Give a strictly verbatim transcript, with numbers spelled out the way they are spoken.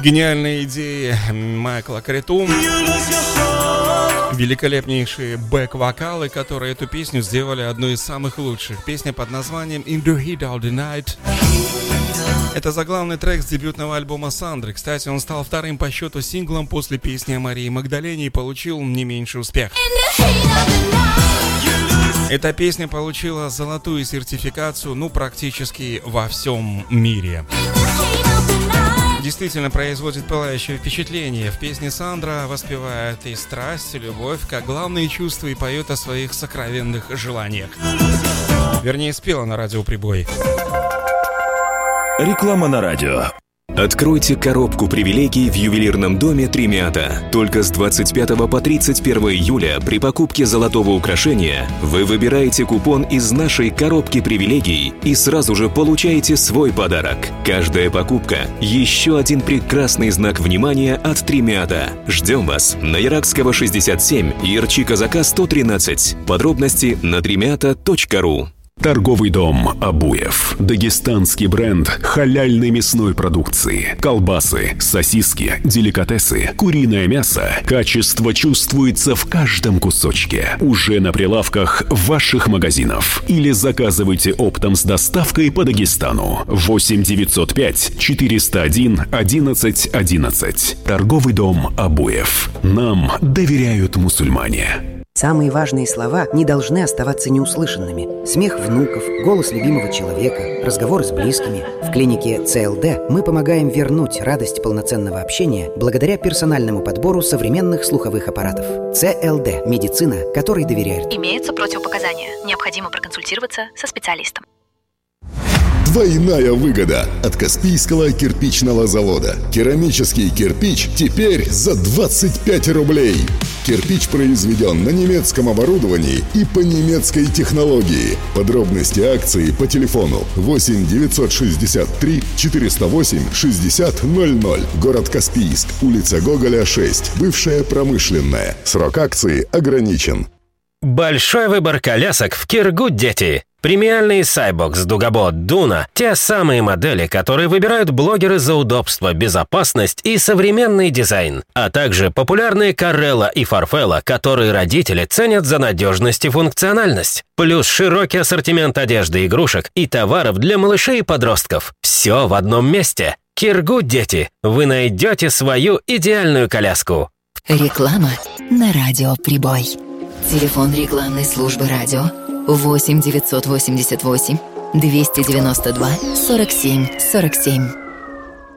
Гениальные идеи Майкла Криту, великолепнейшие бэк-вокалы, которые эту песню сделали одной из самых лучших. Песня под названием In the Heat of the Night. Это заглавный трек с дебютного альбома Сандры. Кстати, он стал вторым по счету синглом после песни о Марии Магдалене и получил не меньший успех. Эта песня получила золотую сертификацию, ну, практически во всем мире. Действительно производит пылающее впечатление. В песне Сандра воспевает и страсть, и любовь, как главные чувства, и поет о своих сокровенных желаниях. Вернее, спела на радиоприбой. Реклама на радио. Откройте коробку привилегий в ювелирном доме Тремиата. Только с двадцать пятого по тридцать первое июля при покупке золотого украшения вы выбираете купон из нашей коробки привилегий и сразу же получаете свой подарок. Каждая покупка – еще один прекрасный знак внимания от Тремиата. Ждем вас на Яракского шестьдесят семь и Ирчи-Казака сто тринадцать. Подробности на тремиата точка ру. Торговый дом Абуев. Дагестанский бренд халяльной мясной продукции. Колбасы, сосиски, деликатесы, куриное мясо. Качество чувствуется в каждом кусочке. Уже на прилавках ваших магазинов. Или заказывайте оптом с доставкой по Дагестану. восемь девятьсот пять четыреста один одиннадцать одиннадцать. Торговый дом Абуев. Нам доверяют мусульмане. Самые важные слова не должны оставаться неуслышанными. Смех внуков, голос любимого человека, разговоры с близкими. В клинике Си Эл Ди мы помогаем вернуть радость полноценного общения благодаря персональному подбору современных слуховых аппаратов. Си Эл Ди – медицина, которой доверяют. Имеются противопоказания. Необходимо проконсультироваться со специалистом. Двойная выгода от Каспийского кирпичного завода. Керамический кирпич теперь за двадцать пять рублей. Кирпич произведен на немецком оборудовании и по немецкой технологии. Подробности акции по телефону восемь девятьсот шестьдесят три четыреста восемь шестьдесят ноль ноль. Город Каспийск, улица Гоголя, шесть. Бывшая промышленная. Срок акции ограничен. Большой выбор колясок в Киргуд-Дети. Премиальные Сайбокс, Дугабот, Дуна – те самые модели, которые выбирают блогеры за удобство, безопасность и современный дизайн. А также популярные Карелла и Фарфелла, которые родители ценят за надежность и функциональность. Плюс широкий ассортимент одежды, игрушек и товаров для малышей и подростков. Все в одном месте. Киргуд-Дети. Вы найдете свою идеальную коляску. Реклама на радио «Прибой». Телефон рекламной службы радио восемь девятьсот восемьдесят восемь двести девяносто два сорок семь сорок семь.